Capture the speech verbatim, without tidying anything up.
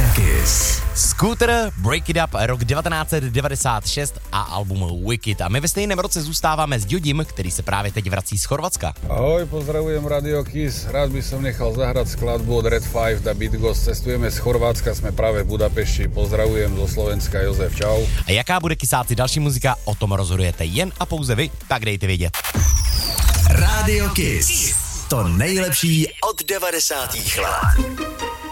Kiss. Scooter, Break It Up, rok devatenáct set devadesát šest a album Wicked. A my ve stejném roce zůstáváme s Ďuďim, který se právě teď vrací z Chorvatska. Ahoj, pozdravujem Radio Kiss. Rád by som nechal zahrať skladbu od Red Five da Beat Ghost. Cestujeme z Chorvátska, jsme právě v Budapešti. Pozdravujem zo Slovenska, Jozef, čau. A jaká bude, kysáci, další muzika, o tom rozhodujete jen a pouze vy, tak dejte vědět. Radio Kiss. To nejlepší od devadesátých let.